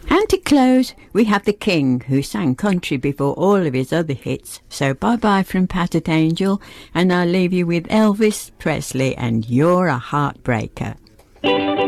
And to close, we have The King, who sang country before all of his other hits. So bye-bye from Patted Angel, and I'll leave you with Elvis Presley and You're a Heartbreaker.